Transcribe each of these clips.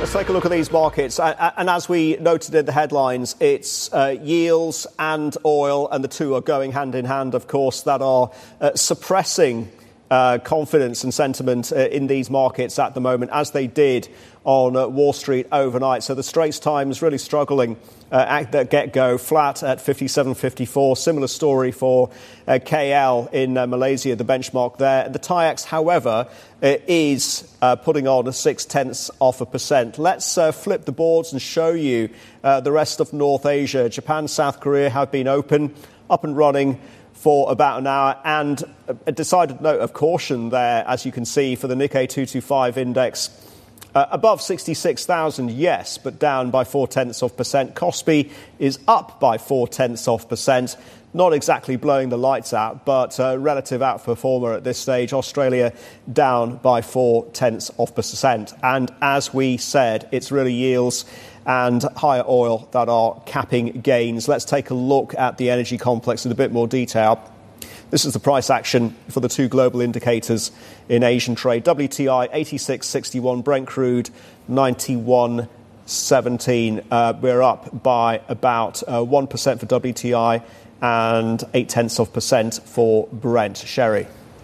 Let's take a look at these markets. And as we noted in the headlines, it's yields and oil, and the two are going hand in hand, of course, that are suppressing confidence and sentiment in these markets at the moment, as they did on Wall Street overnight. So the Straits Times really struggling at the get-go, flat at 57.54. Similar story for KL in Malaysia, the benchmark there. The TAIEX, however, is putting on a 0.6%. Let's flip the boards and show you the rest of North Asia. Japan, South Korea have been up and running for about an hour, and a decided note of caution there, as you can see, for the Nikkei 225 index. Above 66,000, yes, but down by 0.4%. Kospi is up by 0.4%. Not exactly blowing the lights out, but relative outperformer at this stage. Australia down by 0.4%. And as we said, it's really yields and higher oil that are capping gains. Let's take a look at the energy complex in a bit more detail. This is the price action for the two global indicators in Asian trade. WTI 86.61, Brent crude 91.17. We're up by about 1% for WTI and 0.8% for Brent. Sherry.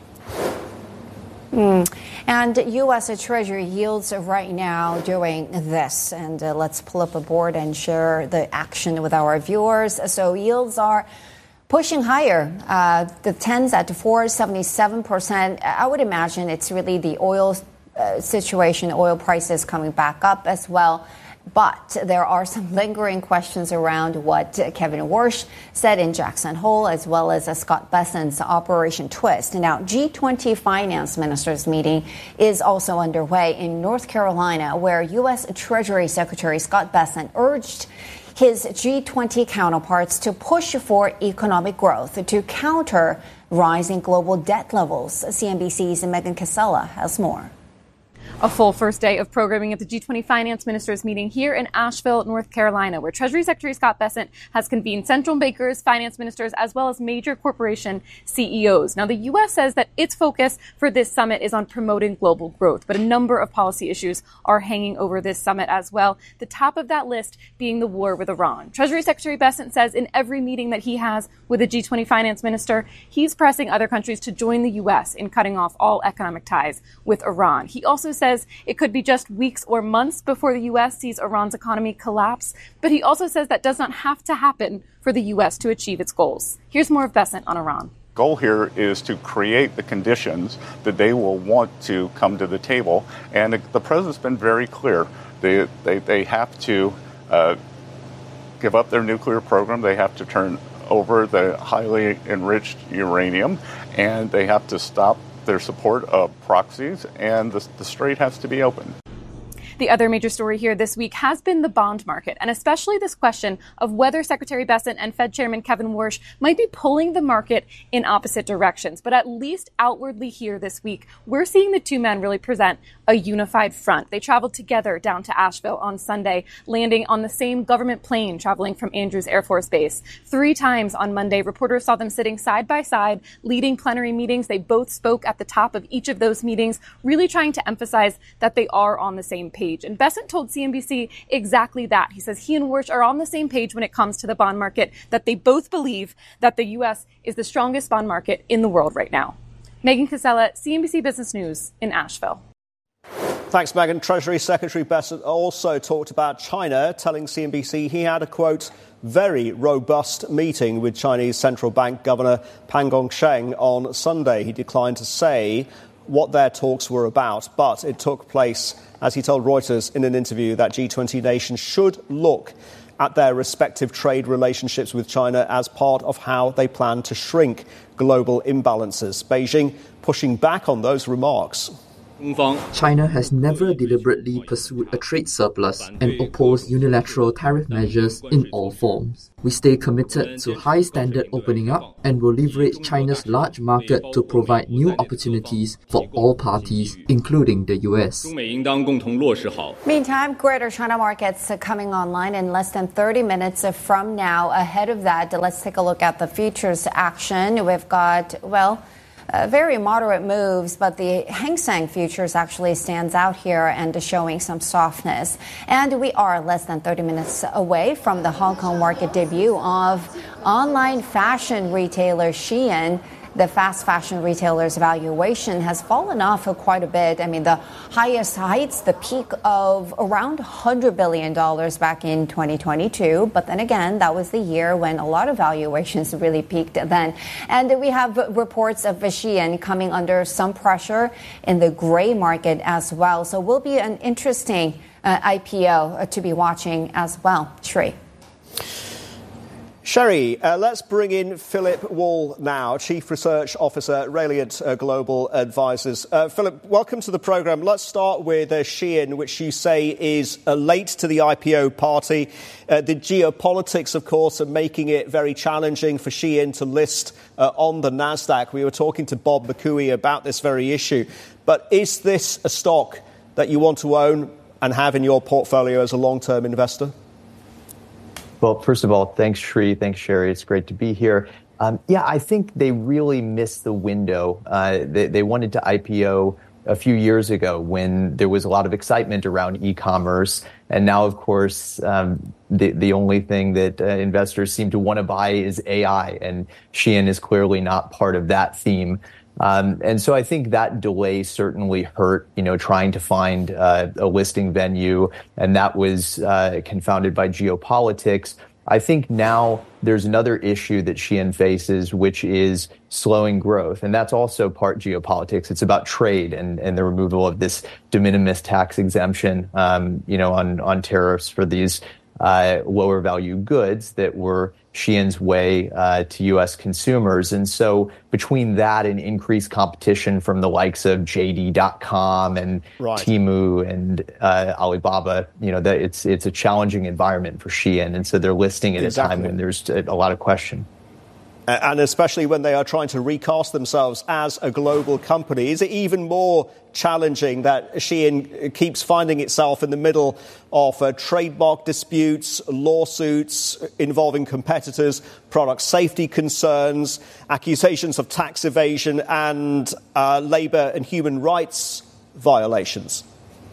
And U.S. Treasury yields right now doing this. And let's pull up a board and share the action with our viewers. So yields are pushing higher. The 10s at 4.77%. I would imagine it's really the oil situation, oil prices coming back up as well. But there are some lingering questions around what Kevin Warsh said in Jackson Hole, as well as Scott Bessent's Operation Twist. Now, G20 finance ministers meeting is also underway in North Carolina, where U.S. Treasury Secretary Scott Bessent urged his G20 counterparts to push for economic growth to counter rising global debt levels. CNBC's Megan Casella has more. A full first day of programming at the G20 finance ministers meeting here in Asheville, North Carolina, where Treasury Secretary Scott Bessent has convened central bankers, finance ministers, as well as major corporation CEOs. Now, the U.S. says that its focus for this summit is on promoting global growth, but a number of policy issues are hanging over this summit as well. The top of that list being the war with Iran. Treasury Secretary Bessent says in every meeting that he has with a G20 finance minister, he's pressing other countries to join the U.S. in cutting off all economic ties with Iran. He also says it could be just weeks or months before the U.S. sees Iran's economy collapse. But he also says that does not have to happen for the U.S. to achieve its goals. Here's more of Bessent on Iran. Goal here is to create the conditions that they will want to come to the table. And the president's been very clear. They have to give up their nuclear program. They have to turn over the highly enriched uranium, and they have to stop their support of proxies, and the strait has to be open. The other major story here this week has been the bond market, and especially this question of whether Secretary Bessent and Fed Chairman Kevin Warsh might be pulling the market in opposite directions. But at least outwardly here this week, we're seeing the two men really present a unified front. They traveled together down to Asheville on Sunday, landing on the same government plane traveling from Andrews Air Force Base. 3 times on Monday, reporters saw them sitting side by side, leading plenary meetings. They both spoke at the top of each of those meetings, really trying to emphasize that they are on the same page. And Bessent told CNBC exactly that. He says he and Warsh are on the same page when it comes to the bond market, that they both believe that the U.S. is the strongest bond market in the world right now. Megan Casella, CNBC Business News in Asheville. Thanks, Megan. Treasury Secretary Bessent also talked about China, telling CNBC he had a, quote, very robust meeting with Chinese Central Bank Governor Pan Gongsheng on Sunday. He declined to say what their talks were about, but it took place, as he told Reuters in an interview, that G20 nations should look at their respective trade relationships with China as part of how they plan to shrink global imbalances. Beijing pushing back on those remarks. China has never deliberately pursued a trade surplus and opposed unilateral tariff measures in all forms. We stay committed to high-standard opening up and will leverage China's large market to provide new opportunities for all parties, including the U.S. Meantime, Greater China markets are coming online in less than 30 minutes from now. Ahead of that, let's take a look at the futures action. We've got, very moderate moves, but the Hang Seng futures actually stands out here and showing some softness. And we are less than 30 minutes away from the Hong Kong market debut of online fashion retailer Shein. The fast fashion retailer's valuation has fallen off quite a bit. I mean, the highest heights, the peak of around $100 billion back in 2022. But then again, that was the year when a lot of valuations really peaked then. And we have reports of Shein coming under some pressure in the gray market as well. So will be an interesting IPO to be watching as well. Sri. Sherry, let's bring in Philip Wall now, Chief Research Officer, Rayliant Global Advisors. Philip, welcome to the programme. Let's start with Shein, which you say is late to the IPO party. The geopolitics, of course, are making it very challenging for Shein to list on the NASDAQ. We were talking to Bob McCooey about this very issue. But is this a stock that you want to own and have in your portfolio as a long-term investor? Well, first of all, thanks, Sri. Thanks, Sherry. It's great to be here. I think they really missed the window. They wanted to IPO a few years ago when there was a lot of excitement around e-commerce. And now, of course, the only thing that investors seem to want to buy is AI. And Shein is clearly not part of that theme. And so I think that delay certainly hurt, trying to find a listing venue, and that was confounded by geopolitics. I think now there's another issue that Shein faces, which is slowing growth, and that's also part geopolitics. It's about trade and the removal of this de minimis tax exemption, on tariffs for these lower value goods that were Shein's way to U.S. consumers. And so between that and increased competition from the likes of JD.com and Temu and Alibaba, that it's a challenging environment for Shein. And so they're listing at a time when there's a lot of question. And especially when they are trying to recast themselves as a global company, is it even more challenging that Shein keeps finding itself in the middle of trademark disputes, lawsuits involving competitors, product safety concerns, accusations of tax evasion and labor and human rights violations?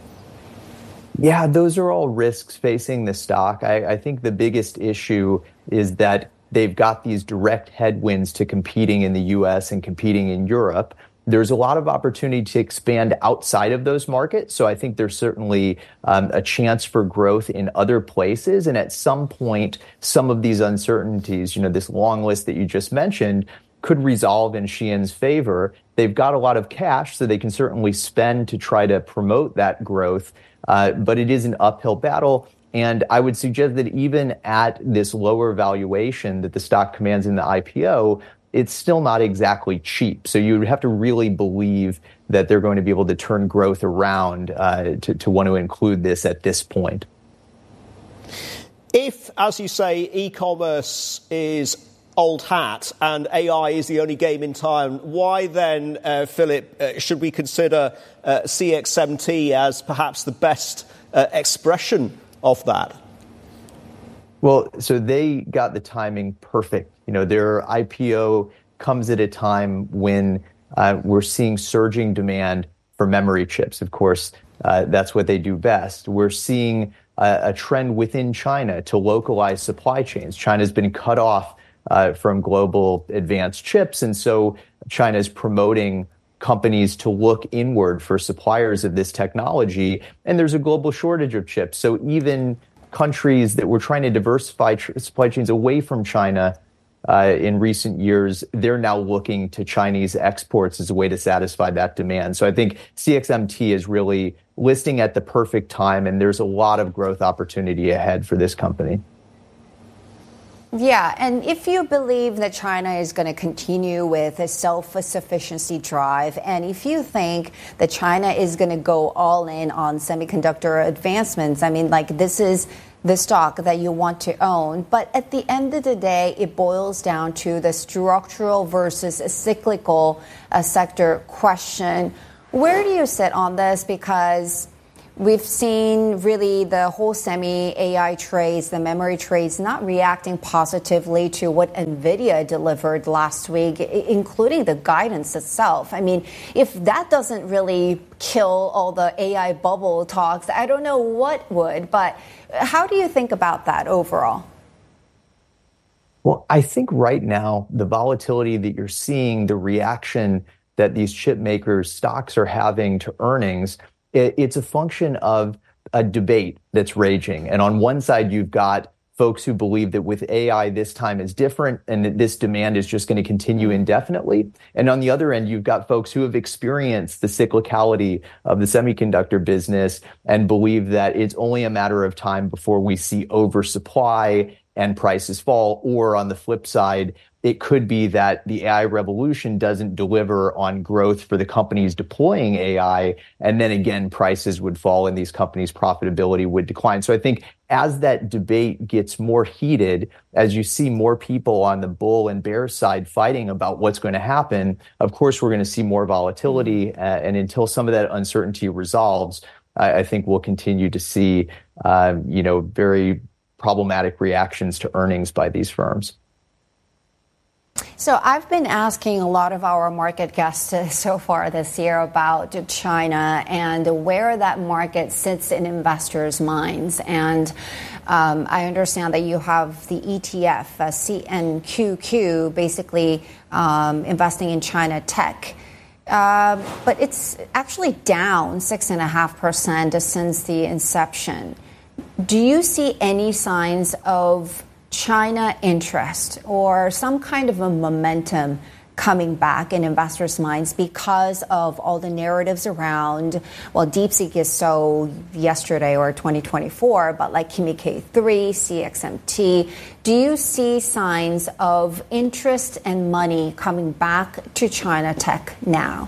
Yeah, those are all risks facing the stock. I think the biggest issue is that they've got these direct headwinds to competing in the U.S. and competing in Europe. There's a lot of opportunity to expand outside of those markets. So I think there's certainly a chance for growth in other places. And at some point, some of these uncertainties, this long list that you just mentioned, could resolve in Shein's favor. They've got a lot of cash, so they can certainly spend to try to promote that growth. But it is an uphill battle. And I would suggest that even at this lower valuation that the stock commands in the IPO, it's still not exactly cheap. So you would have to really believe that they're going to be able to turn growth around to want to include this at this point. If, as you say, e-commerce is old hat and AI is the only game in town, why then, Philip, should we consider CXMT as perhaps the best expression of that? Well, so they got the timing perfect. Their IPO comes at a time when we're seeing surging demand for memory chips. Of course, that's what they do best. We're seeing a trend within China to localize supply chains. China's been cut off from global advanced chips, and so China is promoting companies to look inward for suppliers of this technology, and there's a global shortage of chips. So even countries that were trying to diversify supply chains away from China in recent years, they're now looking to Chinese exports as a way to satisfy that demand. So I think CXMT is really listing at the perfect time, and there's a lot of growth opportunity ahead for this company. Yeah, and if you believe that China is going to continue with a self-sufficiency drive, and if you think that China is going to go all in on semiconductor advancements, this is the stock that you want to own. But at the end of the day, it boils down to the structural versus cyclical sector question. Where do you sit on this? Because We've seen really the whole semi-AI trades, the memory trades, not reacting positively to what NVIDIA delivered last week, including the guidance itself. I mean, if that doesn't really kill all the AI bubble talks, I don't know what would. But how do you think about that overall? Well, I think right now, the volatility that you're seeing, the reaction that these chip makers' stocks are having to earnings, it's a function of a debate that's raging. And on one side, you've got folks who believe that with AI, this time is different and that this demand is just going to continue indefinitely. And on the other end, you've got folks who have experienced the cyclicality of the semiconductor business and believe that it's only a matter of time before we see oversupply and prices fall. Or on the flip side, it could be that the AI revolution doesn't deliver on growth for the companies deploying AI. And then again, prices would fall and these companies' profitability would decline. So I think as that debate gets more heated, as you see more people on the bull and bear side fighting about what's going to happen, of course, we're going to see more volatility. And until some of that uncertainty resolves, I think we'll continue to see, very problematic reactions to earnings by these firms. So I've been asking a lot of our market guests so far this year about China and where that market sits in investors' minds. And I understand that you have the ETF, CNQQ, basically investing in China tech. But it's actually down 6.5% since the inception. Do you see any signs of China interest or some kind of a momentum coming back in investors' minds because of all the narratives around, well, DeepSeek is so yesterday or 2024, but like Kimi K3, CXMT, do you see signs of interest and money coming back to China tech now?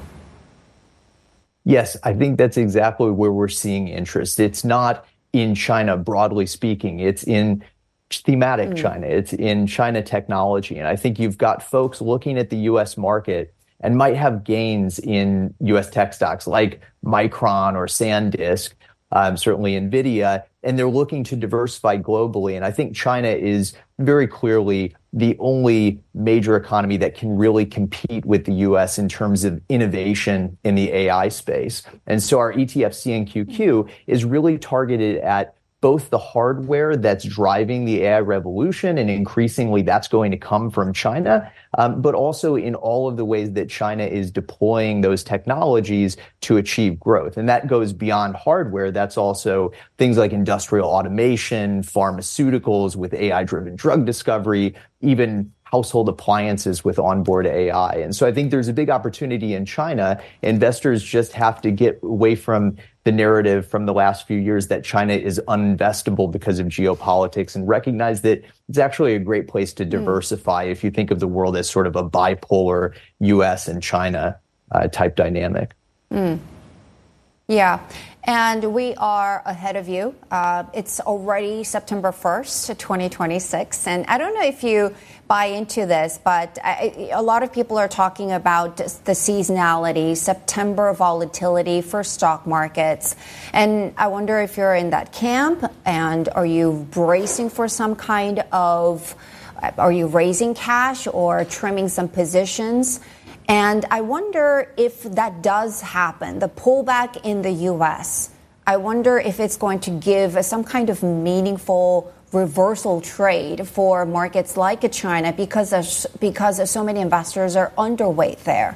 Yes, I think that's exactly where we're seeing interest. It's not in China, broadly speaking. It's in thematic China. It's in China technology. And I think you've got folks looking at the U.S. market and might have gains in U.S. tech stocks like Micron or SanDisk, certainly NVIDIA, and they're looking to diversify globally. And I think China is very clearly the only major economy that can really compete with the U.S. in terms of innovation in the AI space. And so our ETF CNQQ is really targeted at both the hardware that's driving the AI revolution, and increasingly that's going to come from China, but also in all of the ways that China is deploying those technologies to achieve growth. And that goes beyond hardware. That's also things like industrial automation, pharmaceuticals with AI-driven drug discovery, even household appliances with onboard AI. And so I think there's a big opportunity in China. Investors just have to get away from the narrative from the last few years that China is uninvestable because of geopolitics and recognize that it's actually a great place to diversify if you think of the world as sort of a bipolar US and China type dynamic. Yeah. And we are ahead of you. It's already September 1st, 2026. And I don't know if you buy into this, but a lot of people are talking about the seasonality, September volatility for stock markets. And I wonder if you're in that camp, and are you bracing for some kind of, are you raising cash or trimming some positions? And I wonder if that does happen, the pullback in the U.S., I wonder if it's going to give some kind of meaningful reversal trade for markets like China because so many investors are underweight there.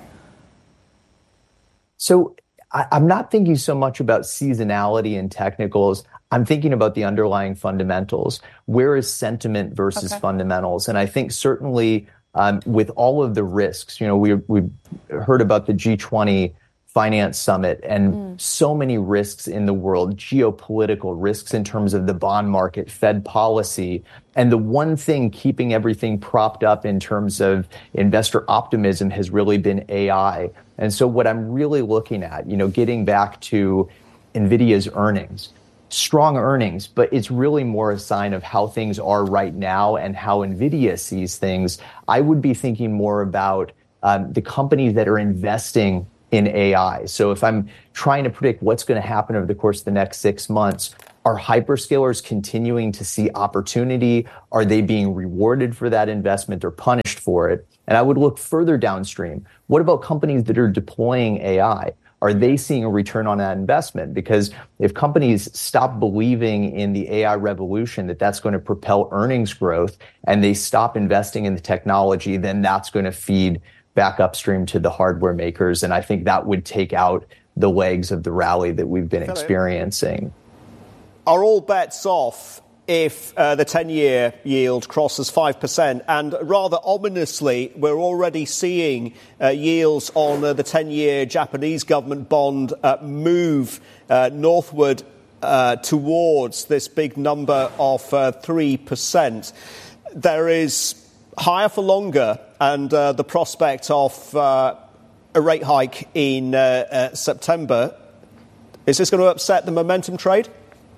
So I'm not thinking so much about seasonality and technicals. I'm thinking about the underlying fundamentals. Where is sentiment versus fundamentals? And I think certainly with all of the risks, we've heard about the G20 finance summit and so many risks in the world, geopolitical risks in terms of the bond market, Fed policy. And the one thing keeping everything propped up in terms of investor optimism has really been AI. And so what I'm really looking at, getting back to NVIDIA's earnings, strong earnings, but it's really more a sign of how things are right now and how NVIDIA sees things. I would be thinking more about the companies that are investing in AI. So if I'm trying to predict what's going to happen over the course of the next 6 months, are hyperscalers continuing to see opportunity? Are they being rewarded for that investment or punished for it? And I would look further downstream. What about companies that are deploying AI? Are they seeing a return on that investment? Because if companies stop believing in the AI revolution, that's going to propel earnings growth, and they stop investing in the technology, then that's going to feed back upstream to the hardware makers. And I think that would take out the legs of the rally that we've been experiencing. Are all bets off if the 10-year yield crosses 5%? And rather ominously, we're already seeing yields on the 10-year Japanese government bond move northward towards this big number of 3%. There is higher for longer and the prospect of a rate hike in September. Is this going to upset the momentum trade?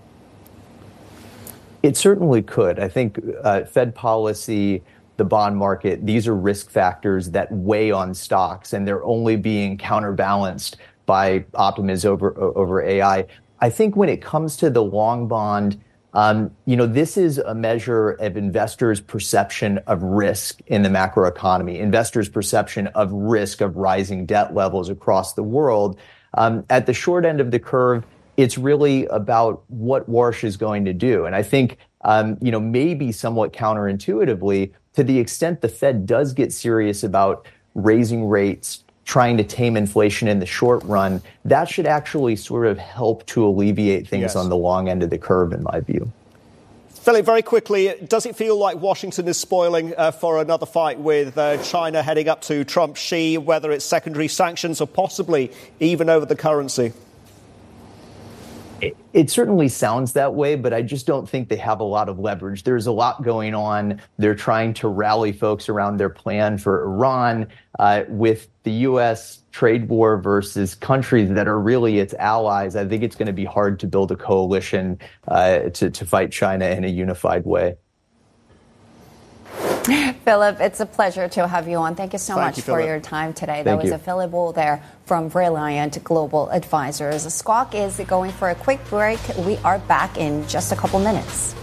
It certainly could. I think Fed policy, the bond market, these are risk factors that weigh on stocks, and they're only being counterbalanced by optimism over AI. I think when it comes to the long bond, this is a measure of investors' perception of risk in the macroeconomy, investors' perception of risk of rising debt levels across the world. At the short end of the curve, it's really about what Warsh is going to do. And I think, maybe somewhat counterintuitively, to the extent the Fed does get serious about raising rates, trying to tame inflation in the short run, that should actually sort of help to alleviate things on the long end of the curve, in my view. Philip, very quickly, does it feel like Washington is spoiling for another fight with China heading up to Trump-Xi, whether it's secondary sanctions or possibly even over the currency? It certainly sounds that way, but I just don't think they have a lot of leverage. There's a lot going on. They're trying to rally folks around their plan for Iran with the U.S. trade war versus countries that are really its allies. I think it's going to be hard to build a coalition to fight China in a unified way. Philip, it's a pleasure to have you on. Thank you so much for your time today. That was Philip Wu there from Brilliant Global Advisors. Squawk is going for a quick break. We are back in just a couple minutes.